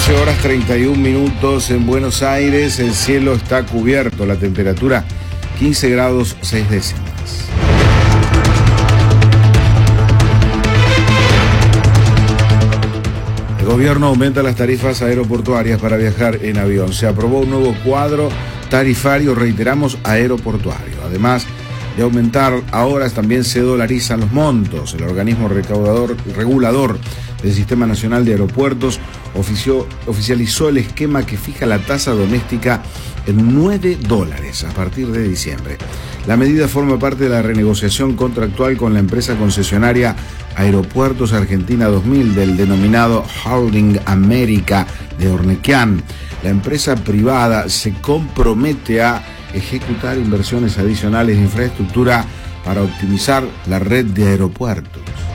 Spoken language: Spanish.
14 horas 31 minutos en Buenos Aires, el cielo está cubierto, la temperatura 15 grados 6 décimas. El gobierno aumenta las tarifas aeroportuarias para viajar en avión. Se aprobó un nuevo cuadro tarifario, reiteramos, aeroportuario. Además de aumentar horas, también se dolarizan los montos. El organismo regulador del Sistema Nacional de Aeropuertos oficializó el esquema que fija la tasa doméstica en $9 a partir de diciembre. La medida forma parte de la renegociación contractual con la empresa concesionaria Aeropuertos Argentina 2000 del denominado Holding América de Ornequian. La empresa privada se compromete a ejecutar inversiones adicionales de infraestructura para optimizar la red de aeropuertos.